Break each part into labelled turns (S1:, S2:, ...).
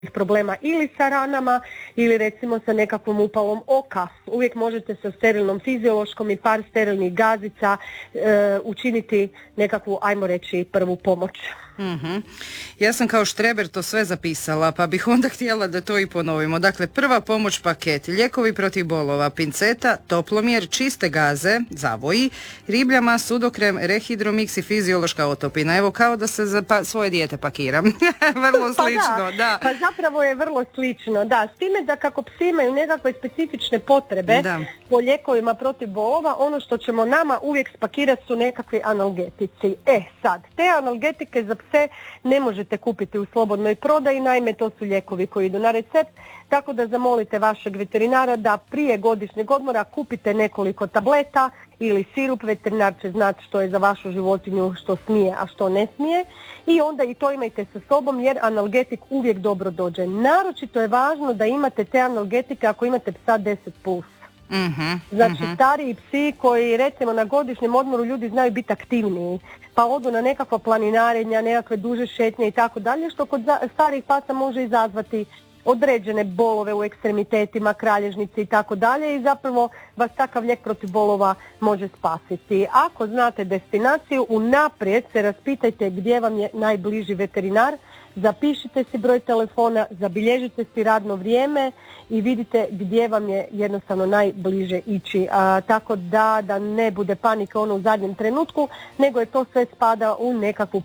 S1: problema ili sa ranama ili recimo sa nekakvom upalom oka. Uvijek možete sa sterilnom fiziološkom i par sterilnih gazica učiniti nekakvu, ajmo reći, prvu pomoć.
S2: Mm-hmm. Ja sam kao štreber to sve zapisala, pa bih onda htjela da to i ponovimo. Dakle, prva pomoć paket, lijekovi protiv bolova, pinceta, toplomjer, čiste gaze, zavoji, ribljama, sudokrem, rehidromix i fiziološka otopina. Evo, kao da se za svoje dijete pakiram. Vrlo slično, da.
S1: Pa zapravo je vrlo slično, da. S time da kako psi imaju nekakve specifične potrebe po lijekovima protiv bolova, ono što ćemo nama uvijek spakirati su nekakvi analgetici. Sad, te analgetike za pse ne možete kupiti u slobodnoj prodaji, naime to su lijekovi koji idu na recept, tako da zamolite vašeg veterinara da prije godišnjeg odmora kupite nekoliko tableta ili sirup, veterinar će znati što je za vašu životinju, što smije, a što ne smije, i onda i to imajte sa sobom jer analgetik uvijek dobro dođe. Naročito je važno da imate te analgetike ako imate psa 10+. Znači stariji psi koji recimo na godišnjem odmoru ljudi znaju biti aktivniji, pa odu na nekakva planinarenja, nekakve duže šetnje i tako dalje, što kod starijih pasa može izazvati određene bolove u ekstremitetima, kralježnici i tako dalje, i zapravo vas takav lijek protiv bolova može spasiti. Ako znate destinaciju, unaprijed se raspitajte gdje vam je najbliži veterinar, zapišite si broj telefona, zabilježite si radno vrijeme i vidite gdje vam je jednostavno najbliže ići. Tako da ne bude panika ono u zadnjem trenutku, nego je to sve spada u nekakvu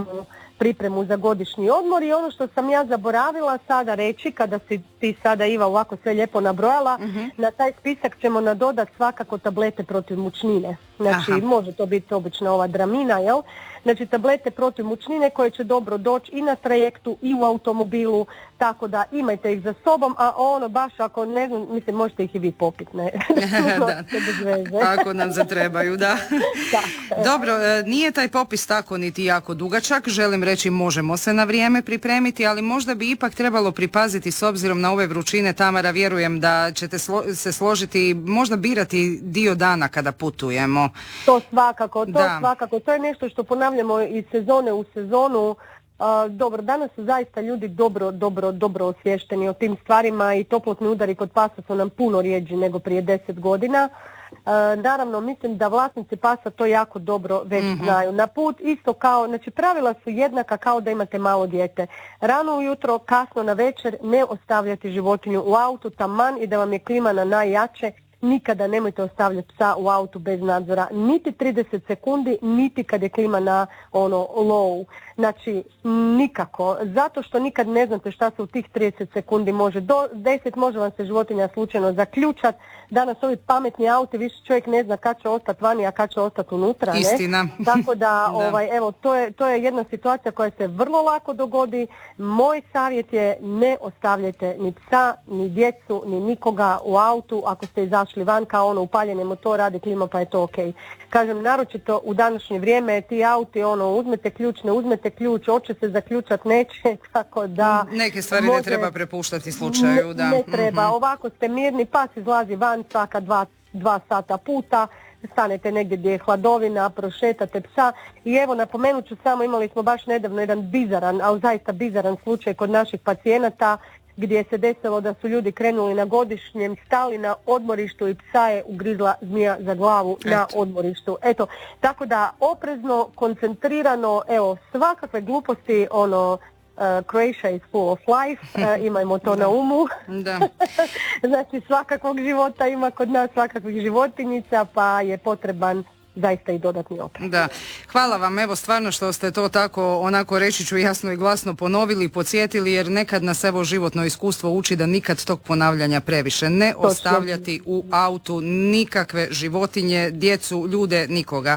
S1: pripremu za godišnji odmor. I ono što sam ja zaboravila sada reći, kada si ti sada, Iva, ovako sve lijepo nabrojala, na taj spisak ćemo nadodati svakako tablete protiv mučnine. Znači, može to biti obična ova Dramina, jel? Znači, tablete protiv mučnine koje će dobro doći i na trajektu i u automobilu, tako da imajte ih za sobom, a ono baš ako ne znam, mislim, možete ih i vi popiti, ne?
S2: Da. Ako nam zatrebaju, da. Dobro, nije taj popis tako niti jako dugačak, želim reći možemo se na vrijeme pripremiti, ali možda bi ipak trebalo pripaziti s obzirom na ove vrućine. Tamara, vjerujem da ćete se složiti, možda birati dio dana kada putujemo.
S1: To svakako, to je nešto što ponavljamo iz sezone u sezonu. Dobro, danas su zaista ljudi dobro osvješteni o tim stvarima i toplotni udari kod pasa su nam puno rijeđi nego prije 10 godina. Naravno, mislim da vlasnici pasa to jako dobro već znaju. Na put isto kao, znači pravila su jednaka kao da imate malo dijete. Rano ujutro, kasno na večer ne ostavljati životinju u autu, taman i da vam je klima na najjače. Nikada nemojte ostavljati psa u autu bez nadzora, niti 30 sekundi, niti kad je klima na low. Znači, nikako. Zato što nikad ne znate šta se u tih 30 sekundi može. Do 10 može vam se životinja slučajno zaključati. Danas ovi pametni auti, više čovjek ne zna kad će ostati vani, a kad će ostati unutra.
S2: Istina.
S1: Ne? Tako da, evo, to je jedna situacija koja se vrlo lako dogodi. Moj savjet je ne ostavljajte ni psa, ni djecu, ni nikoga u autu ako ste izašli van kao upaljeni motor, radi klima pa je to ok. Kažem, naročito u današnje vrijeme ti auti, uzmete ključ, ne uzmete ključ, hoće se zaključat, neće, tako da...
S2: Neke stvari ne treba prepuštati slučaju, da.
S1: Ne treba, ovako ste mirni, pas izlazi van svaka 2 sata puta, stanete negdje gdje je hladovina, prošetate psa. I evo, napomenut ću samo, imali smo baš nedavno jedan bizaran, ali zaista bizaran slučaj kod naših pacijenata, gdje se desilo da su ljudi krenuli na godišnjem, stali na odmorištu i psa je ugrizla zmija za glavu na odmorištu. Eto, tako da oprezno, koncentrirano, evo, svakakve gluposti, Croatia is full of life, imajmo to na umu.
S2: Da.
S1: Znači, svakakvog života ima kod nas, svakakvih životinjica, pa je potreban zaista i dodatni oprez.
S2: Da, hvala vam, evo stvarno što ste to tako, onako reći ću jasno i glasno ponovili, podsjetili, jer nekad nas evo životno iskustvo uči da nikad tog ponavljanja previše. Ne ostavljati u autu nikakve životinje, djecu, ljude, nikoga.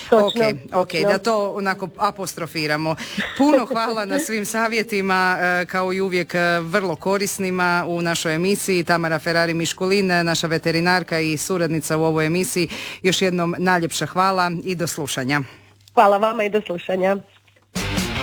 S2: Ok, da to onako apostrofiramo. Puno hvala na svim savjetima, kao i uvijek vrlo korisnima u našoj emisiji. Tamara Ferrari Miškulin, naša veterinarka i suradnica u ovoj emisiji. Još jednom najljepša hvala i do slušanja.
S1: Hvala vama i do slušanja.